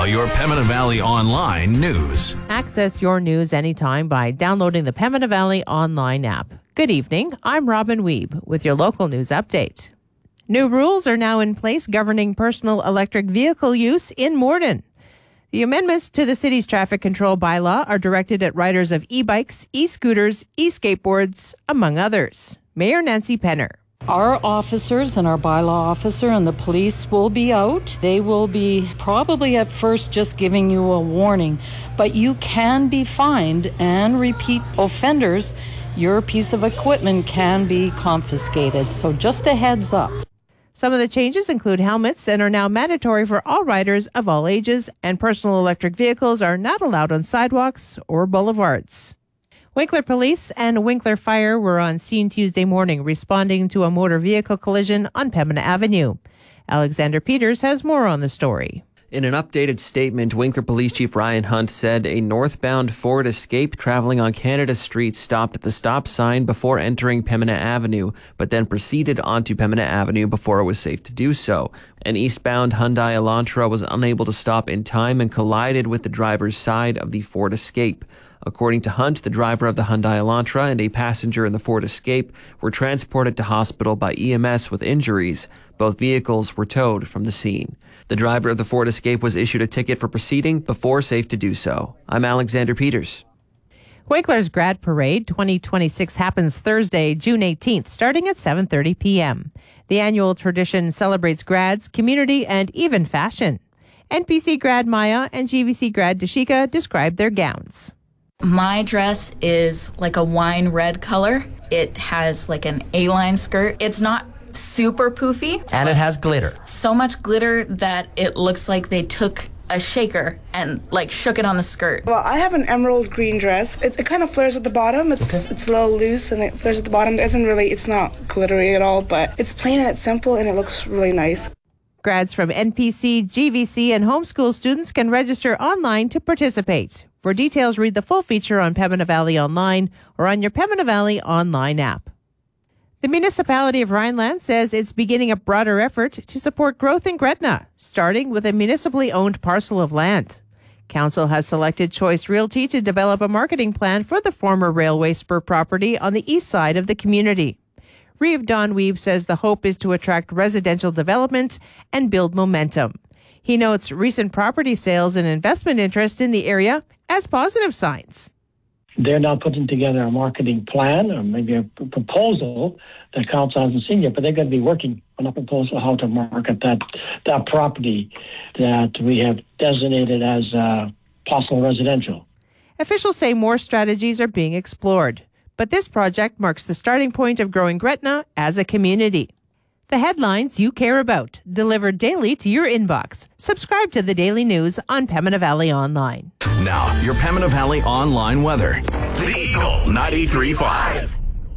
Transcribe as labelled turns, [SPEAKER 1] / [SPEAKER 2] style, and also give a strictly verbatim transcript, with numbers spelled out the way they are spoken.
[SPEAKER 1] Now, your Pembina Valley Online news.
[SPEAKER 2] Access your news anytime by downloading the Pembina Valley Online app. Good evening. I'm Robin Weeb with your local news update. New rules are now in place governing personal electric vehicle use in Morden. The amendments to the city's traffic control bylaw are directed at riders of e-bikes, e-scooters, e-skateboards, among others. Mayor Nancy Penner.
[SPEAKER 3] Our officers and our bylaw officer and the police will be out. They will be probably at first just giving you a warning, but you can be fined, and repeat offenders, your piece of equipment can be confiscated. So just a heads up.
[SPEAKER 2] Some of the changes include helmets and are now mandatory for all riders of all ages, and personal electric vehicles are not allowed on sidewalks or boulevards. Winkler Police and Winkler Fire were on scene Tuesday morning responding to a motor vehicle collision on Pembina Avenue. Alexander Peters has more on the story.
[SPEAKER 4] In an updated statement, Winkler Police Chief Ryan Hunt said a northbound Ford Escape traveling on Canada Street stopped at the stop sign before entering Pembina Avenue, but then proceeded onto Pembina Avenue before it was safe to do so. An eastbound Hyundai Elantra was unable to stop in time and collided with the driver's side of the Ford Escape. According to Hunt, the driver of the Hyundai Elantra and a passenger in the Ford Escape were transported to hospital by E M S with injuries. Both vehicles were towed from the scene. The driver of the Ford Escape was issued a ticket for proceeding before safe to do so. I'm Alexander Peters.
[SPEAKER 2] Winkler's Grad Parade twenty twenty-six happens Thursday, June eighteenth, starting at seven thirty p.m. The annual tradition celebrates grads, community, and even fashion. N P C grad Maya and G V C grad Dashika describe their gowns.
[SPEAKER 5] My dress is like a wine red color. It has like an A-line skirt. It's not super poofy.
[SPEAKER 6] And it has glitter.
[SPEAKER 5] So much glitter that it looks like they took a shaker and like shook it on the skirt.
[SPEAKER 7] Well, I have an emerald green dress. It, it kind of flares at the bottom. It's okay. It's a little loose and it flares at the bottom. It isn't really, it's not glittery at all, but it's plain and it's simple and it looks really nice.
[SPEAKER 2] Grads from N P C, G V C, and homeschool students can register online to participate. For details, read the full feature on Pembina Valley Online or on your Pembina Valley Online app. The municipality of Rhineland says it's beginning a broader effort to support growth in Gretna, starting with a municipally owned parcel of land. Council has selected Choice Realty to develop a marketing plan for the former railway spur property on the east side of the community. Reeve Don Weeb says the hope is to attract residential development and build momentum. He notes recent property sales and investment interest in the area as positive signs.
[SPEAKER 8] They're now putting together a marketing plan or maybe a proposal that council hasn't seen yet, but they're going to be working on a proposal how to market that that property that we have designated as uh, possible residential.
[SPEAKER 2] Officials say more strategies are being explored, but this project marks the starting point of growing Gretna as a community. The headlines you care about, delivered daily to your inbox. Subscribe to the daily news on Pembina Valley Online.
[SPEAKER 1] Now, your Pembina Valley Online weather. The Eagle ninety-three point five.